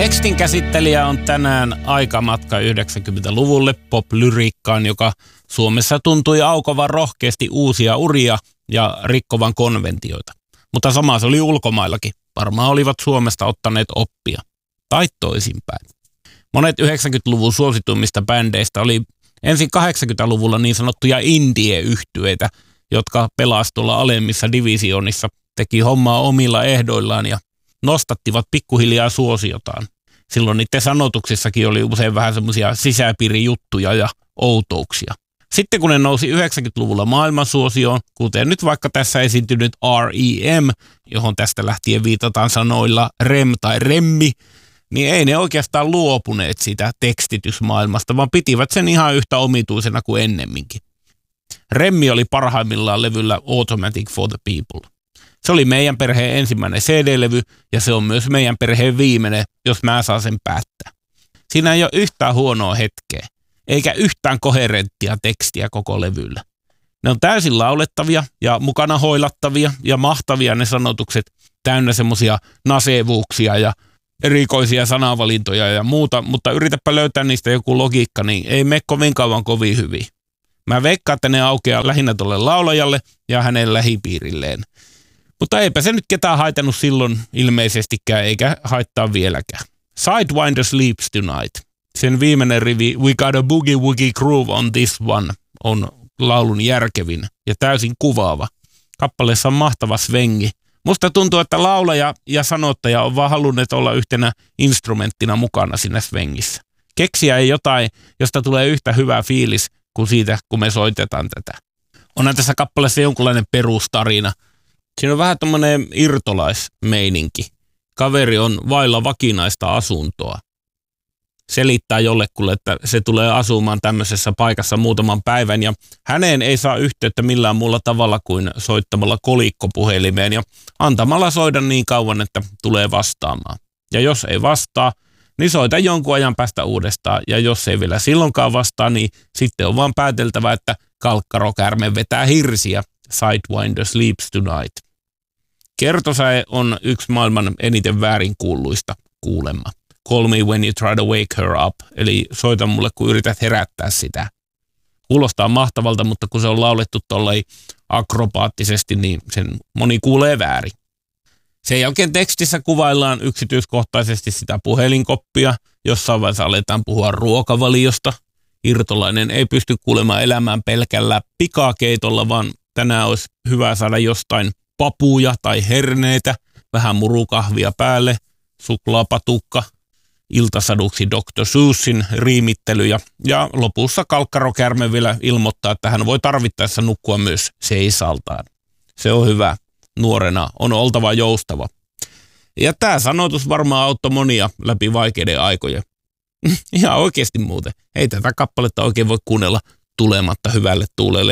Tekstin käsittelijä on tänään Aikamatka 90-luvulle pop-lyriikkaan, joka Suomessa tuntui aukovan rohkeasti uusia uria ja rikkovan konventioita. Mutta sama se oli ulkomaillakin. Varmaan olivat Suomesta ottaneet oppia. Tai toisinpäin. Monet 90-luvun suosituimmista bändeistä oli ensin 80-luvulla niin sanottuja indie-yhtyeitä, jotka pelasivat tuolla alemmissa divisioonissa, teki hommaa omilla ehdoillaan ja nostattivat pikkuhiljaa suosiotaan. Silloin niiden sanotuksissakin oli usein vähän semmoisia sisäpiirijuttuja ja outouksia. Sitten kun ne nousi 90-luvulla maailmansuosioon, kuten nyt vaikka tässä esiintynyt R.E.M., johon tästä lähtien viitataan sanoilla rem tai remmi, niin ei ne oikeastaan luopuneet siitä tekstitysmaailmasta, vaan pitivät sen ihan yhtä omituisena kuin ennemminkin. Remmi oli parhaimmillaan levyllä Automatic for the People. Se oli meidän perheen ensimmäinen CD-levy ja se on myös meidän perheen viimeinen, jos mä saan sen päättää. Siinä ei ole yhtään huonoa hetkeä, eikä yhtään koherenttia tekstiä koko levyllä. Ne on täysin laulettavia ja mukana hoilattavia ja mahtavia ne sanotukset, täynnä semmosia nasevuuksia ja erikoisia sanavalintoja ja muuta, mutta yritäpä löytää niistä joku logiikka, niin ei mene kovin kauan kovin hyvin. Mä veikkaan, että ne aukeaa lähinnä tuolle laulajalle ja hänen lähipiirilleen. Mutta eipä se nyt ketään haitannut silloin ilmeisestikään, eikä haittaa vieläkään. Sidewinder Sleeps Tonight. Sen viimeinen rivi We got a boogie woogie groove on this one on laulun järkevin ja täysin kuvaava. Kappaleessa on mahtava svengi. Musta tuntuu, että laulaja ja sanottaja on vaan halunneet olla yhtenä instrumenttina mukana siinä svengissä. Keksiä ei jotain, josta tulee yhtä hyvä fiilis kuin siitä, kun me soitetaan tätä. Onhan tässä kappaleessa jonkunlainen perustarina. Siinä on vähän tommoinen irtolaismeininki. Kaveri on vailla vakinaista asuntoa. Selittää jollekulle, että se tulee asumaan tämmöisessä paikassa muutaman päivän ja häneen ei saa yhteyttä millään muulla tavalla kuin soittamalla kolikkopuhelimeen ja antamalla soida niin kauan, että tulee vastaamaan. Ja jos ei vastaa, niin soita jonkun ajan päästä uudestaan ja jos ei vielä silloinkaan vastaa, niin sitten on vaan pääteltävä, että kalkkarokärme vetää hirsiä. Sidewinder Sleeps Tonight. Kertosäe on yksi maailman eniten väärin kuulluista kuulemma. Call me when you try to wake her up, eli soita mulle, kun yrität herättää sitä. Kuulostaa mahtavalta, mutta kun se on laulettu tollai akrobaattisesti, niin sen moni kuulee väärin. Sen jälkeen tekstissä kuvaillaan yksityiskohtaisesti sitä puhelinkoppia, jossain vaiheessa aletaan puhua ruokavaliosta. Irtolainen ei pysty kuulemaan elämään pelkällä pikakeitolla, vaan tänään olisi hyvä saada jostain papuja tai herneitä, vähän murukahvia päälle, suklaapatukka, iltasaduksi Dr. Seusssin riimittelyjä ja lopussa kalkkarokärme vielä ilmoittaa, että hän voi tarvittaessa nukkua myös seisaltaan. Se on hyvä. Nuorena on oltava joustava. Ja tämä sanotus varmaan auttoi monia läpi vaikeiden aikojen. Ihan oikeasti muuten. Ei tätä kappaletta oikein voi kuunnella tulematta hyvälle tuulelle.